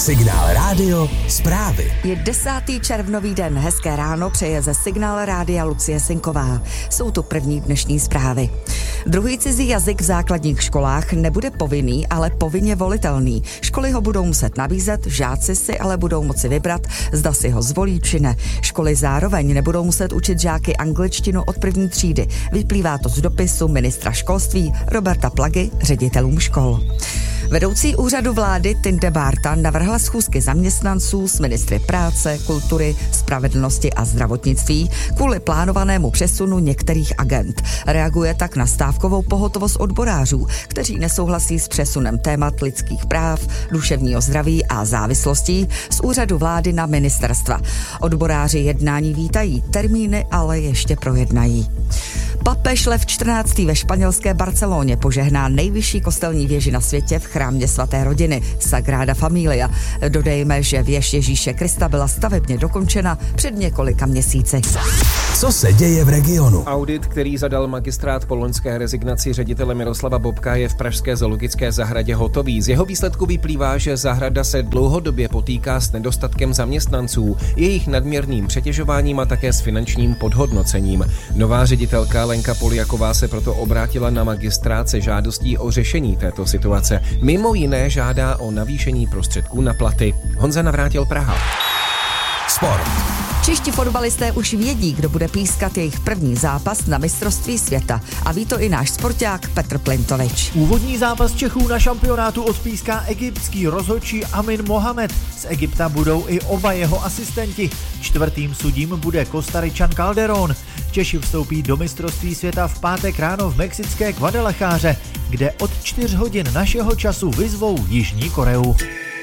Signál Rádio zprávy. Je 10. červnový den, hezké ráno přeje ze Signál Rádia Lucie Sinková. Jsou tu první dnešní zprávy. Druhý cizí jazyk v základních školách nebude povinný, ale povinně volitelný. Školy ho budou muset nabízet, žáci si ale budou moci vybrat, zda si ho zvolí či ne. Školy zároveň nebudou muset učit žáky angličtinu od první třídy. Vyplývá to z dopisu ministra školství Roberta Plagy ředitelům škol. Vedoucí úřadu vlády Tinde Bárta navrhla schůzky zaměstnanců s ministry práce, kultury, spravedlnosti a zdravotnictví kvůli plánovanému přesunu některých agend. Reaguje tak na stávkovou pohotovost odborářů, kteří nesouhlasí s přesunem témat lidských práv, duševního zdraví a závislostí z úřadu vlády na ministerstva. Odboráři jednání vítají, termíny ale ještě projednají. Papež Lev XIV. Ve španělské Barceloně požehná nejvyšší kostelní věži na světě v chrámě svaté rodiny Sagrada Familia. Dodejme, že věž Ježíše Krista byla stavebně dokončena před několika měsíci. Co se děje v regionu? Audit, který zadal magistrát po loňské rezignaci ředitele Miroslava Bobka, je v pražské zoologické zahradě hotový. Z jeho výsledku vyplývá, že zahrada se dlouhodobě potýká s nedostatkem zaměstnanců, jejich nadměrným přetěžováním a také s finančním podhodnocením. Nová ředitelka Lenka Poljaková se proto obrátila na magistrát se žádostí o řešení této situace. Mimo jiné žádá o navýšení prostředků na platy. Honza Navrátil, Praha. Sport. Čeští fotbalisté už vědí, kdo bude pískat jejich první zápas na mistrovství světa. A ví to i náš sporták Petr Plintovič. Úvodní zápas Čechů na šampionátu odpíská egyptský rozhodčí Amin Mohamed. Z Egypta budou i oba jeho asistenti. Čtvrtým sudím bude Kostaričan Calderón. Češi vstoupí do mistrovství světa v pátek ráno v mexické Guadalajáře, kde od 4 hodin našeho času vyzvou Jižní Koreu.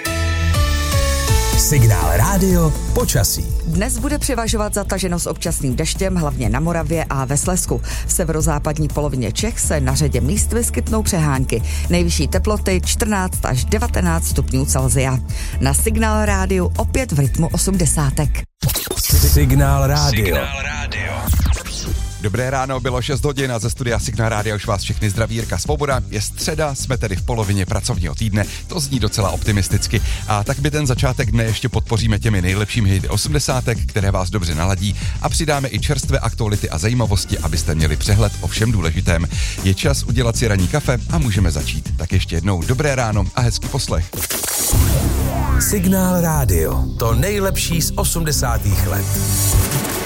Signál Rádio počasí. Dnes bude převažovat zataženost občasným deštěm, hlavně na Moravě a ve Slezsku. V severozápadní polovině Čech se na řadě míst vyskytnou přehánky. Nejvyšší teploty 14 až 19 stupňů Celsia. Na Signál Rádiu opět v rytmu 80. Signál Rádio. Dobré ráno, bylo 6 hodin a ze studia Signál Rádia už vás všechny zdraví Jirka Svoboda. Je středa, jsme tedy v polovině pracovního týdne, to zní docela optimisticky. A tak by ten začátek dne ještě podpoříme těmi nejlepšími hity 80, které vás dobře naladí, a přidáme i čerstvé aktuality a zajímavosti, abyste měli přehled o všem důležitém. Je čas udělat si ranní kafe a můžeme začít. Tak ještě jednou dobré ráno a hezký poslech. Signál Rádio. To nejlepší z 80. let.